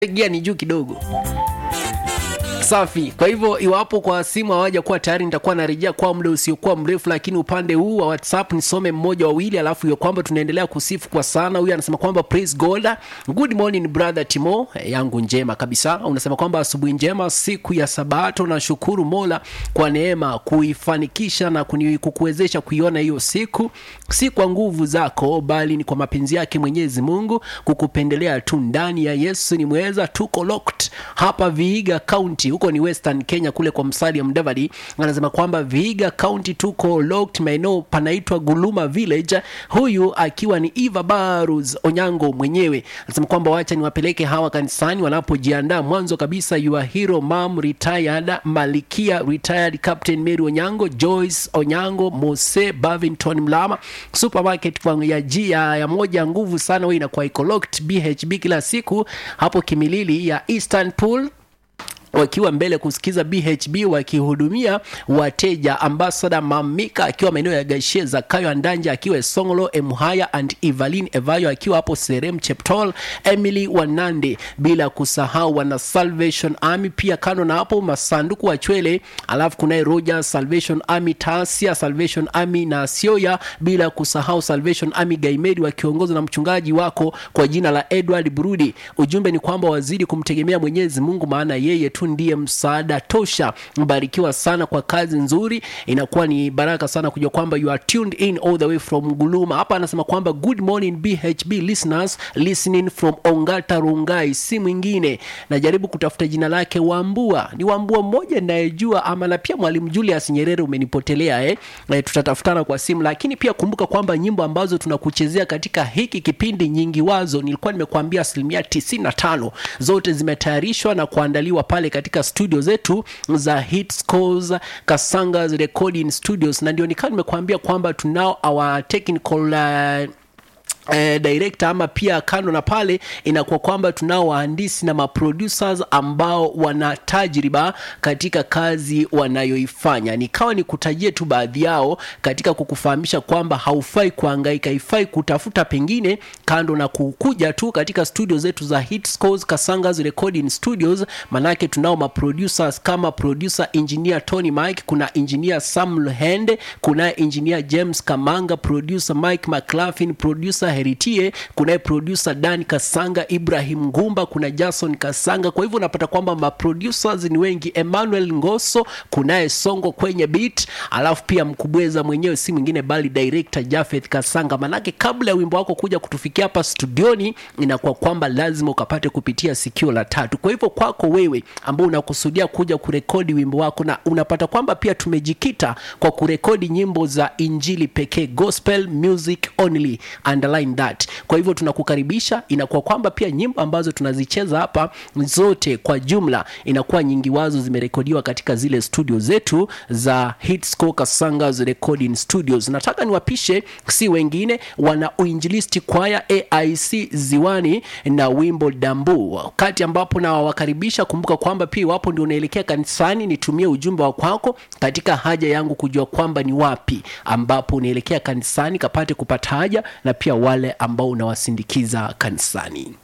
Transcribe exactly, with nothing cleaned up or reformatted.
gia ni juu kidogo. Safi. Kwa hivyo iwapo kwa simu hawaja kuwa tayari, nitakuwa narejea kwa muda usiokuwa mrefu, lakini upande huu wa WhatsApp nisome mmoja wawili alafu hiyo kwamba tunaendelea kusifu kwa sana. Huyu anasema kwamba praise God. Good morning brother Timo, yangu njema kabisa. Unasema kwamba asubuhi njema, siku ya Sabato, na shukuru Mola kwa neema kuifanikisha na kukuwezesha kuiona hiyo siku. Si kwa nguvu zako bali ni kwa mapenzi yake Mwenyezi Mungu kukupendelea tu. Ndani ya Yesu ni mweza. Tuko locked hapa Vihiga County, huko ni Western Kenya kule kwa Musalia Mudavadi. Anasema kwamba Vihiga County tuko locked, maeneo panaitwa Guluma Village. Huyu akiwa ni Eva Barus Onyango mwenyewe. Anasema kwamba wacha niwapeleke hawa kanisani wanapojiandaa. Mwanzo kabisa your hero mom retired, Malikia retired, Captain Mary Onyango, Joyce Onyango, Mose Bavington Mlama, supermarket kwa ya jia ya moja nguvu sana. Wewe inakuwa iko locked B H B kila siku hapo Kimilili ya Eastern Pool, wakiwa mbele kusikiza B H B wakihudumia wateja. Ambassador Mamika akiwa maeneo ya Gasheza, Kayo Andanja akiwa Songolo, Emuhaya and Evelyn Evayo akiwa hapo Serem Cheptol, Emily Wanande, bila kusahau wana Salvation Army pia. Kano na hapo Masanduku wa Chwele, alafu kuna Roger Salvation Army Tasia, Salvation Army na Sioya, bila kusahau Salvation Army Gaimedi wakiongozwa na mchungaji wako kwa jina la Edward Burudi. Ujumbe ni kwamba wazidi kumtegemea Mwenyezi Mungu, maana yeye tu ndiye msaada tosha. Mbarikiwa sana kwa kazi nzuri. Inakuwa ni baraka sana kujua kwamba you are tuned in all the way from Guluma. Hapa anasema kwamba good morning B H B listeners listening from Ongata Rongai. Si mwingine, najaribu kutafuta jina lake, Wambua. Ni Wambua mmoja ninayejua, ama na pia Mwalimu Julius Nyerere umenipotelea eh. Na tutatafutana kwa simu, lakini pia kumbuka kwamba nyimbo ambazo tunakuchezea katika hiki kipindi nyingi wazo, nilikuwa nimekuambia asilimia tisini na tano zote zimetayarishwa na kuandaliwa pale katika studio zetu za Hitscores Kasanga's Recording Studios. Na ndio nikaa nimekuambia kwamba tunao our technical uh, Eh, director, ama pia kando na pale inakuwa kwamba tunao wahandisi na maproducers ambao wana tajriba katika kazi wanayoifanya. Nikawa nikutajie tu baadhi yao katika kukufahamisha kwamba haufai kuhangaika, haifai kutafuta pengine kando na kukuja tu katika studio zetu za Hitscores Kasanga's Recording Studios. Manake tunao maproducers kama producer engineer Tony Mike, kuna engineer Samuel Hende, kuna engineer James Kamanga, producer Mike McLaughlin, producer Heritie, kuna producer Dan Kasanga, Ibrahim Ngumba, kuna Jason Kasanga. Kwa hivyo unapata kwamba maproducers ni wengi. Emmanuel Ngoso, kunaye Songo kwenye beat, alafu pia mkubweza mwenyewe si mwingine bali director Jafeth Kasanga. Manake kabla ya wimbo wako kuja kutufikia hapa studioni, inakuwa kwamba lazima ukapate kupitia sikio la tatu. Kwa hivyo kwako wewe ambao unakusudia kuja kurekodi wimbo wako, na unapata kwamba pia tumejikita kwa kurekodi nyimbo za injili pekee, gospel music only, underline that. Kwa hivyo tunakukaribisha. Inakuwa kwamba pia nyimbo ambazo tunazicheza hapa zote kwa jumla inakuwa nyingi wazo zimerekodiwa katika zile studio zetu za Hitscores Kasanga's Recording Studios. Nataka niwapishe si wengine, wana Uinjilisti Choir A I C Ziwani na wimbo Dambu. Wakati ambapo na wakaribisha, kumbuka kwamba pia wapo ndio unaelekea kanisani, nitumie ujumbe wa kwako katika haja yangu kujua kwamba ni wapi ambapo unaelekea kanisani kapate kupata haja, na pia wale ambao unawasindikiza kanisani.